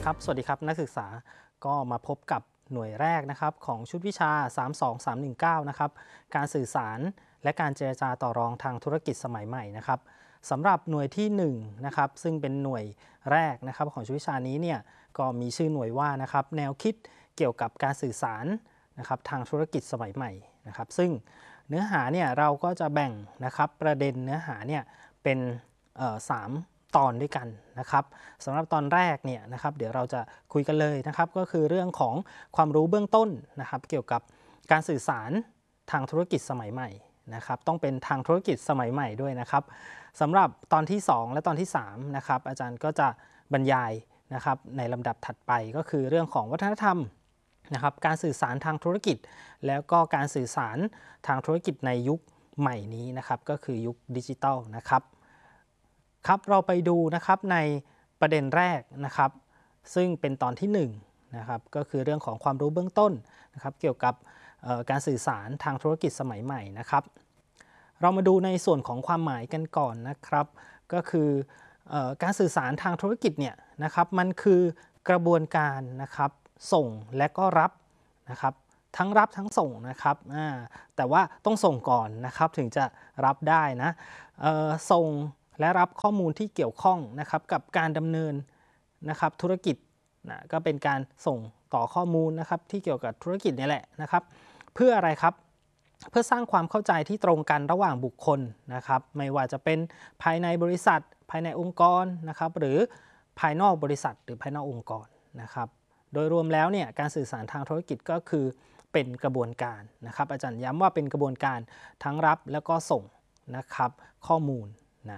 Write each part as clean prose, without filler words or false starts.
ครับสวัสดีครับนักศึกษาก็มาพบกับหน่วยแรกนะครับของชุดวิชา32319นะครับการสื่อสารและการเจรจาต่อรองทางธุรกิจสมัยใหม่นะครับสำหรับหน่วยที่1นะครับซึ่งเป็นหน่วยแรกนะครับของชุดวิชานี้เนี่ยก็มีชื่อหน่วยว่านะครับแนวคิดเกี่ยวกับการสื่อสารนะครับทางธุรกิจสมัยใหม่นะครับซึ่งเนื้อหาเนี่ยเราก็จะแบ่งนะครับประเด็นเนื้อหาเนี่ยเป็น3ตอนด้วยกันนะครับสำหรับตอนแรกเนี่ยนะครับเดี๋ยวเราจะคุยกันเลยนะครับก็คือเรื่องของความรู้เบื้องต้นนะครับเกี่ยวกับการสื่อสารทางธุรกิจสมัยใหม่นะครับต้องเป็นทางธุรกิจสมัยใหม่ด้วยนะครับสำหรับตอนที่2และตอนที่3นะครับอาจารย์ก็จะบรรยายนะครับในลำดับถัดไปก็คือเรื่องของวัฒนธรรมนะครับการสื่อสารทางธุรกิจแล้วก็การสื่อสารทางธุรกิจในยุคใหม่นี้นะครับก็คือยุคดิจิทัลนะครับครับเราไปดูนะครับในประเด็นแรกนะครับซึ่งเป็นตอนที่1นะครับก็คือเรื่องของความรู้เบื้องต้นนะครับเกี่ยวกับการสื่อสารทางธุรกิจสมัยใหม่นะครับเรามาดูในส่วนของความหมายกันก่อนนะครับก็คือการสื่อสารทางธุรกิจเนี่ยนะครับมันคือกระบวนการนะครับส่งและก็รับนะครับทั้งรับทั้งส่งนะครับแต่ว่าต้องส่งก่อนนะครับถึงจะรับได้นะส่งและรับข้อมูลที่เกี่ยวข้องนะครับกับการดำเนินนะครับธุรกิจนะก็เป็นการส่งต่อข้อมูลนะครับที่เกี่ยวกับธุรกิจนี่แหละนะครับเพื่ออะไรครับเพื่อสร้างความเข้าใจที่ตรงกันระหว่างบุคคลนะครับไม่ว่าจะเป็นภายในบริษัทภายในองค์กรนะครับหรือภายนอกบริษัทหรือภายนอกองค์กรนะครับโดยรวมแล้วเนี่ยการสื่อสารทางธุรกิจก็คือเป็นกระบวนการนะครับอาจารย์ย้ำว่าเป็นกระบวนการทั้งรับแล้วก็ส่งนะครับข้อมูลนะ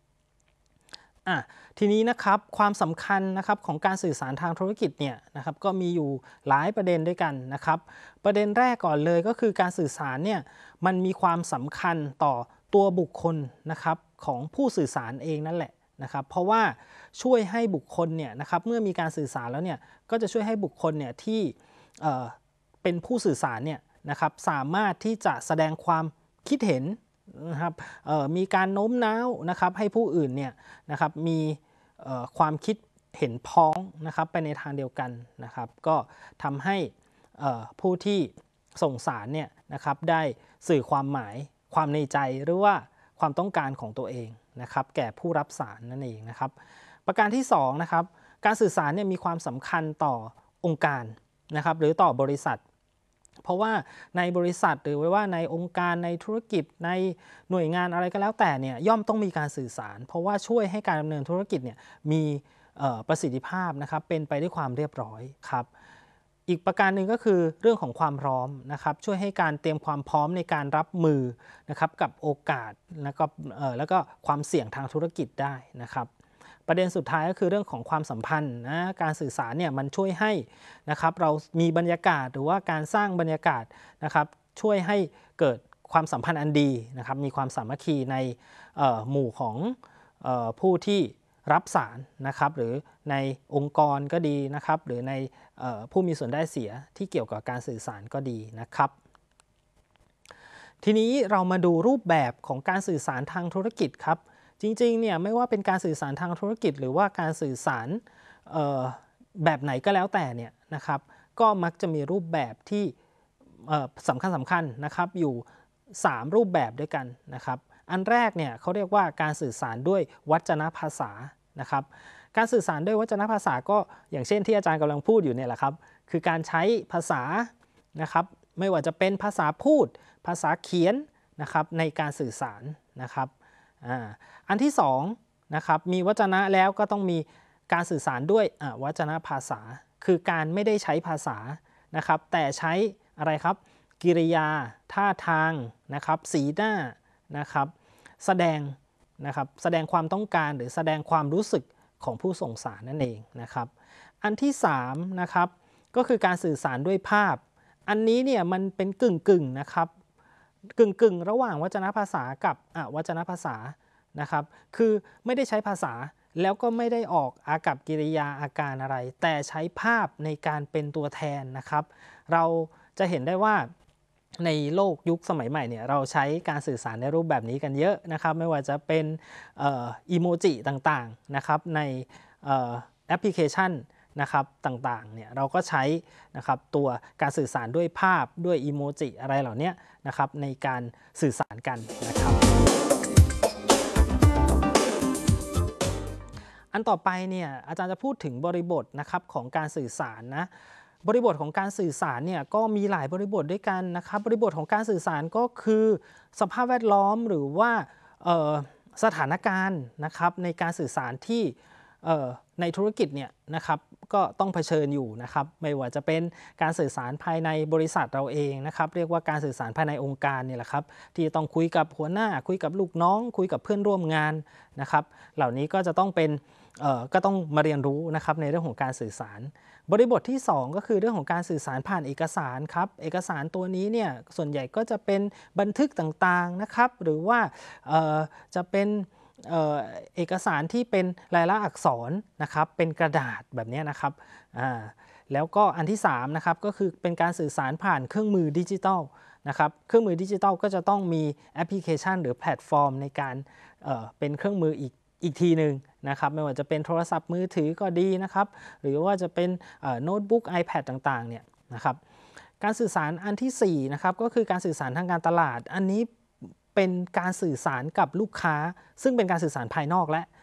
ทีนี้นะครับความสำคัญนะครับของการสื่อสารทางธุรกิจเนี่ยนะครับก็มีอยู่หลายประเด็นด้วยกันนะครับประเด็นแรกก่อนเลยก็คือการสื่อสารเนี่ยมันมีความสำคัญต่อตัวบุคคลนะครับของผู้สื่อสารเองนั่นแหละนะครับเพราะว่าช่วยให้บุคคลเนี่ยนะครับเมื่อมีการสื่อสารแล้วเนี่ยก็จะช่วยให้บุคคลเนี่ยที่เป็นผู้สื่อสารเนี่ยนะครับสามารถที่จะแสดงความคิดเห็นนะครับมีการโน้มน้าวนะครับให้ผู้อื่นเนี่ยนะครับมีความคิดเห็นพ้องนะครับไปในทางเดียวกันนะครับก็ทำให้ผู้ที่ส่งสารเนี่ยนะครับได้สื่อความหมายความในใจหรือว่าความต้องการของตัวเองนะครับแก่ผู้รับสารนั่นเองนะครับประการที่2นะครับการสื่อสารเนี่ยมีความสำคัญต่อองค์การนะครับหรือต่อบริษัทเพราะว่าในบริษัทหรือว่าในองค์การในธุรกิจในหน่วยงานอะไรก็แล้วแต่เนี่ยย่อมต้องมีการสื่อสารเพราะว่าช่วยให้การดำเนินธุรกิจเนี่ยมีประสิทธิภาพนะครับเป็นไปด้วยความเรียบร้อยครับอีกประการหนึ่งก็คือเรื่องของความพร้อมนะครับช่วยให้การเตรียมความพร้อมในการรับมือนะครับกับโอกาสแล้วก็ความเสี่ยงทางธุรกิจได้นะครับประเด็นสุดท้ายก็คือเรื่องของความสัมพันธ์นะการสื่อสารเนี่ยมันช่วยให้นะครับเรามีบรรยากาศหรือว่าการสร้างบรรยากาศนะครับช่วยให้เกิดความสัมพันธ์อันดีนะครับมีความสามัคคีในหมู่ของผู้ที่รับสารนะครับหรือในองค์กรก็ดีนะครับหรือในผู้มีส่วนได้เสียที่เกี่ยวกับการสื่อสารก็ดีนะครับทีนี้เรามาดูรูปแบบของการสื่อสารทางธุรกิจครับจริงๆเนี่ยไม่ว่าเป็นการสื่อสารทางธุรกิจหรือว่าการสื่อสารแบบไหนก็แล้วแต่เนี่ยนะครับก็มักจะมีรูปแบบที่สำคัญนะครับอยู่3รูปแบบด้วยกันนะครับอันแรกเนี่ยเขาเรียกว่าการสื่อสารด้วยวจนภาษานะครับการสื่อสารด้วยวจนภาษาก็อย่างเช่นที่อาจารย์กำลังพูดอยู่เนี่ยแหละครับคือการใช้ภาษานะครับไม่ว่าจะเป็นภาษาพูดภาษาเขียนนะครับในการสื่อสารนะครับอันที่2นะครับมีวจนะแล้วก็ต้องมีการสื่อสารด้วยวจนภาษาคือการไม่ได้ใช้ภาษานะครับแต่ใช้อะไรครับกิริยาท่าทางนะครับสีหน้านะครับแสดงความต้องการหรือแสดงความรู้สึกของผู้ส่งสารนั่นเองนะครับอันที่3นะครับก็คือการสื่อสารด้วยภาพอันนี้เนี่ยมันเป็นกึ่งนะครับกึ่งระหว่างวจนภาษากับอวจนภาษานะครับคือไม่ได้ใช้ภาษาแล้วก็ไม่ได้ออกอากัปกิริยาอาการอะไรแต่ใช้ภาพในการเป็นตัวแทนนะครับเราจะเห็นได้ว่าในโลกยุคสมัยใหม่เนี่ยเราใช้การสื่อสารในรูปแบบนี้กันเยอะนะครับไม่ว่าจะเป็นอีโมจิต่างๆนะครับในแอปพลิเคชันนะครับต่างๆเนี่ยเราก็ใช้นะครับตัวการสื่อสารด้วยภาพด้วยอีโมจิอะไรเหล่านี้นะครับในการสื่อสารกันนะครับอันต่อไปเนี่ยอาจารย์จะพูดถึงบริบทนะครับของการสื่อสารนะบริบทของการสื่อสารเนี่ยก็มีหลายบริบทด้วยกันนะครับบริบทของการสื่อสารก็คือสภาพแวดล้อมหรือว่าสถานการณ์นะครับในการสื่อสารที่ในธุรกิจเนี่ยนะครับก็ต้องเผชิญอยู่นะครับไม่ว่าจะเป็นการสื่อสารภายในบริษัทเราเองนะครับเรียกว่าการสื่อสารภายในองค์การเนี่ยแหละครับที่ต้องคุยกับหัวหน้าคุยกับลูกน้องคุยกับเพื่อนร่วมงานนะครับเหล่านี้ก็จะต้องเป็นก็ต้องมาเรียนรู้นะครับในเรื่องของการสื่อสารบริบทที่2ก็คือเรื่องของการสื่อสารผ่านเอกสารครับเอกสารตัวนี้เนี่ยส่วนใหญ่ก็จะเป็นบันทึกต่างๆนะครับหรือว่าจะเป็นเอกสารที่เป็นลายลักษณ์อักษรนะครับเป็นกระดาษแบบนี้นะครับแล้วก็อันที่3นะครับก็คือเป็นการสื่อสารผ่านเครื่องมือดิจิทัลนะครับเครื่องมือดิจิทัลก็จะต้องมีแอปพลิเคชันหรือแพลตฟอร์มในการเป็นเครื่องมืออีกทีหนึ่งนะครับไม่ว่าจะเป็นโทรศัพท์มือถือก็ดีนะครับหรือว่าจะเป็นโน้ตบุ๊ก iPad ต่างๆเนี่ยนะครับการสื่อสารอันที่4นะครับก็คือการสื่อสารทางการตลาดอันนี้เป็นการสื่อสารกับลูกค้าซึ่งเป็นการสื่อสารภายนอกและ